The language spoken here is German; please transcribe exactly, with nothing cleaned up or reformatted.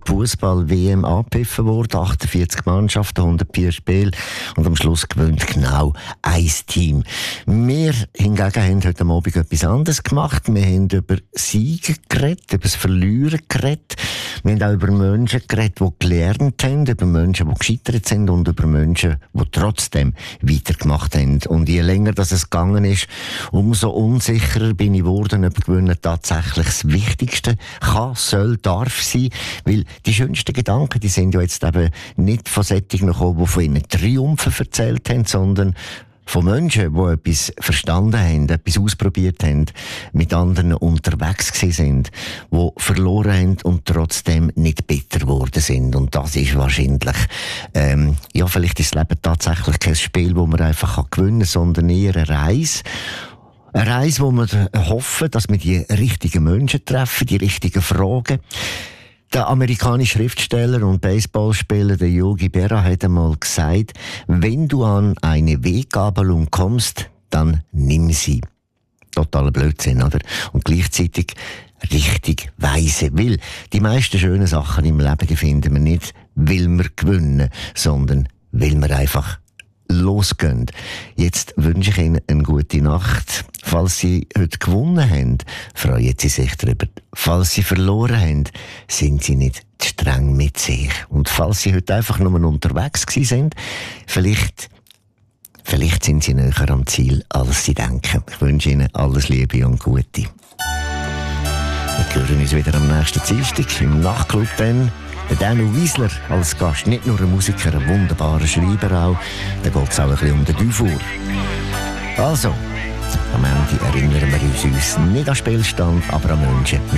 Fußball-W M angepfiffen worden. achtundvierzig Mannschaften, hundertvier Spiele. Und am Schluss gewinnt genau ein Team. Wir hingegen haben heute Abend etwas anderes gemacht. Wir haben über Siegen geredet, über das Verlieren geredet. Wir haben auch über Menschen geredet, die gelernt haben, über Menschen, die gescheitert sind und über Menschen, die trotzdem weitergemacht haben. Und je länger das es gegangen ist, umso unsicherer bin ich geworden, ob Gewinnen tatsächlich das Wichtigste kann, soll, darf sein. Weil die schönsten Gedanken, die sind ja jetzt eben nicht von solchen gekommen, die von ihnen Triumphen erzählt haben, sondern von Menschen, die etwas verstanden haben, etwas ausprobiert haben, mit anderen unterwegs gewesen sind, die verloren haben und trotzdem nicht bitter geworden sind. Und das ist wahrscheinlich, ähm, ja, vielleicht ist das Leben tatsächlich kein Spiel, wo man einfach gewinnen kann, sondern eher eine Reise. Eine Reise, wo wir hoffen, dass wir die richtigen Menschen treffen, die richtigen Fragen. Der amerikanische Schriftsteller und Baseballspieler, der Yogi Berra, hat einmal gesagt, wenn du an eine Weggabelung kommst, dann nimm sie. Totaler Blödsinn, oder? Und gleichzeitig richtig weise. Weil die meisten schönen Sachen im Leben, die finden wir nicht, weil wir gewinnen, sondern weil wir einfach losgehen. Jetzt wünsche ich Ihnen eine gute Nacht. Falls Sie heute gewonnen haben, freuen Sie sich darüber. Falls Sie verloren haben, sind Sie nicht zu streng mit sich. Und falls Sie heute einfach nur unterwegs gewesen sind, vielleicht, vielleicht sind Sie näher am Ziel, als Sie denken. Ich wünsche Ihnen alles Liebe und Gute. Wir hören uns wieder am nächsten Dienstag im Nachtclub dann. Der Daniel Wiesler als Gast, nicht nur ein Musiker, ein wunderbarer Schreiber auch. Da geht es auch ein bisschen um den Dufour. Also, am Ende erinnern wir uns, uns nicht an Spielstand, aber an Menschen,